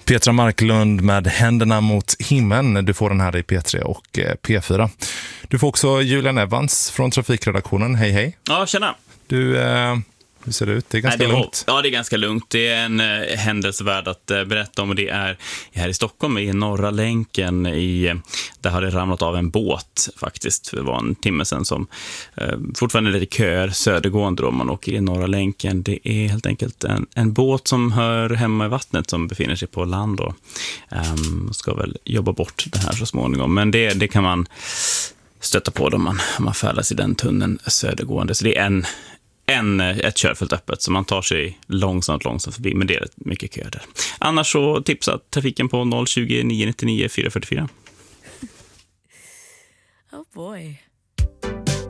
Petra Marklund med Händerna mot himlen. Du får den här i P3 och P4. Du får också Julian Evans från Trafikredaktionen. Hej, hej. Ja, tjena. Du, hur ser det ut? Det är ganska lugnt. Ja, det är ganska lugnt. Det är en händelse värd att berätta om. Och det är här i Stockholm i Norra länken. Där har det ramlat av en båt faktiskt. Det var en timme sedan som fortfarande är lite köer södergående om man åker i Norra länken. Det är helt enkelt en båt som hör hemma i vattnet som befinner sig på land och ska väl jobba bort det här så småningom. Men det kan man stöta på om man färdas i den tunneln södergående. Så det är ett körfält öppet, så man tar sig långsamt förbi, men det är mycket köer där. Annars så tipsa trafiken på 020 999 444. Oh boy.